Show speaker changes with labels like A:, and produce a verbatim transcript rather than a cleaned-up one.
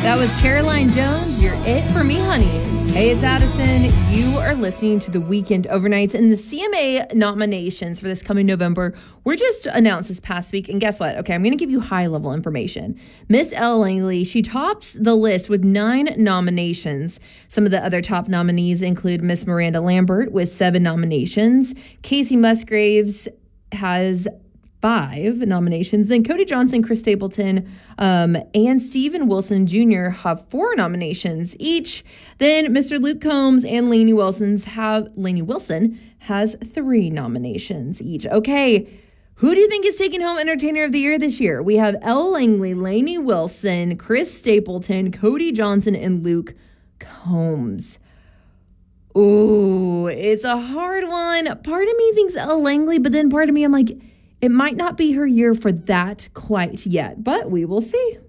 A: That was Caroline Jones, You're It For Me, Honey. Hey, it's Addison. You are listening to The Weekend Overnights, and the C M A nominations for this coming November were just announced this past week. And guess what? Okay, I'm going to give you high-level information. Miss Elle Langley, she tops the list with nine nominations. Some of the other top nominees include Miss Miranda Lambert with seven nominations. Casey Musgraves has five nominations. Then Cody Johnson, Chris Stapleton, um, and Steven Wilson Junior have four nominations each. Then Mister Luke Combs and Lainey Wilson's have Lainey Wilson has three nominations each. Okay, who do you think is taking home Entertainer of the Year this year? We have Elle Langley, Lainey Wilson, Chris Stapleton, Cody Johnson, and Luke Combs. Ooh, it's a hard one. Part of me thinks Elle Langley, but then part of me I'm like, it might not be her year for that quite yet, but we will see.